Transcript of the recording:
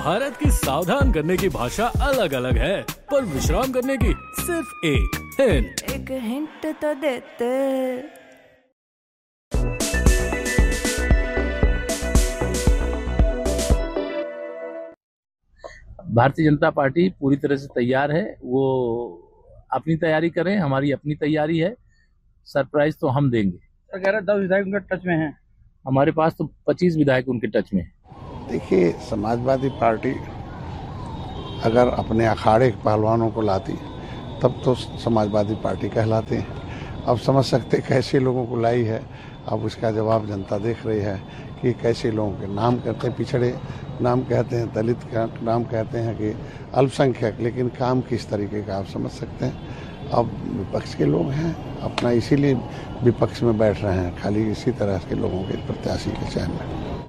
भारत की सावधान करने की भाषा अलग अलग है, पर विश्राम करने की सिर्फ एक हिंट तो देते। भारतीय जनता पार्टी पूरी तरह से तैयार है। वो अपनी तैयारी करें, हमारी अपनी तैयारी है। सरप्राइज तो हम देंगे। 10 विधायक उनके टच में हैं। हमारे पास तो 25 विधायक उनके टच में हैं। देखिए, समाजवादी पार्टी अगर अपने अखाड़े के पहलवानों को लाती तब तो समाजवादी पार्टी कहलाती है। अब समझ सकते कैसे लोगों को लाई है। अब उसका जवाब जनता देख रही है कि कैसे लोगों के नाम कहते हैं, पिछड़े नाम कहते हैं, दलित का नाम कहते हैं कि अल्पसंख्यक, लेकिन काम किस तरीके का आप समझ सकते हैं। अब विपक्ष के लोग हैं अपना, इसीलिए विपक्ष में बैठ रहे हैं, खाली इसी तरह के लोगों के प्रत्याशी के चयन में।